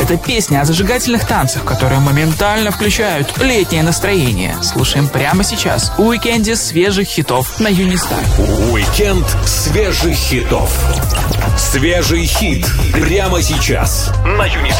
Это песни о зажигательных танцах, которые моментально включают летнее настроение. Слушаем прямо сейчас у Уикенде свежих хитов на Юнистар. Уикенд свежих хитов. Свежий хит прямо сейчас на Юнистар.